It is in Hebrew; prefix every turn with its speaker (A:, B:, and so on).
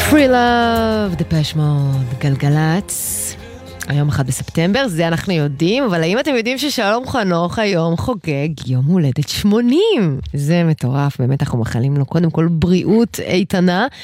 A: Free Love, Depeche Mode, גלגלצ. היום 1 בספטמבר, זה אנחנו יודעים, אבל האם אתם יודעים ששלום חנוך היום חוגג יום הולדת 80? זה מטורף, באמת אנחנו מאחלים לו קודם כל בריאות איתנה,